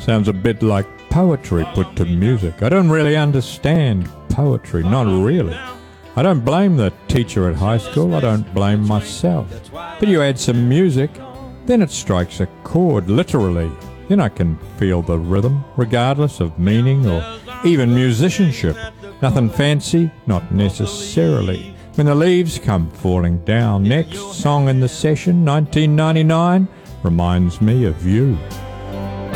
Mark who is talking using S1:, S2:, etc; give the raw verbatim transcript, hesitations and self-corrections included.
S1: Sounds a bit like poetry put to music. I don't really understand poetry, not really. I don't blame the teacher at high school, I don't blame myself. But you add some music, then it strikes a chord, literally. Then I can feel the rhythm, regardless of meaning or even musicianship. Nothing fancy, not necessarily. When the leaves come falling down. Next song in the session, nineteen ninety-nine, reminds me of you.